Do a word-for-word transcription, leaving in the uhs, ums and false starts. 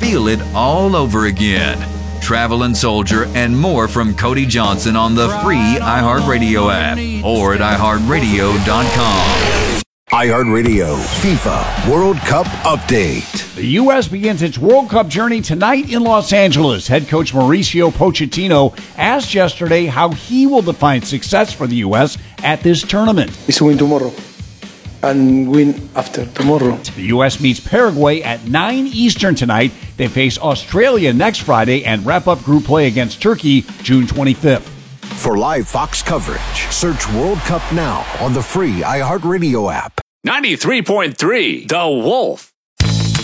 feel it all over again. Travel and Soldier and more from Cody Johnson on the free iHeartRadio app or at i heart radio dot com. iHeartRadio FIFA World Cup Update. The U S begins its World Cup journey tonight in Los Angeles. Head coach Mauricio Pochettino asked yesterday how he will define success for the U S at this tournament. It's to win tomorrow and win after tomorrow. The U S meets Paraguay at nine Eastern tonight. They face Australia next Friday and wrap up group play against Turkey June twenty-fifth. For live Fox coverage, search World Cup now on the free iHeartRadio app. ninety-three point three The Wolf.